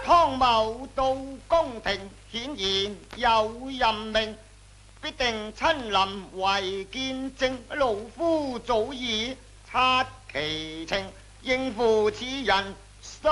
湯某到宮廷，顯然有任命，必定親臨為見證。老夫早已察其情，應付此人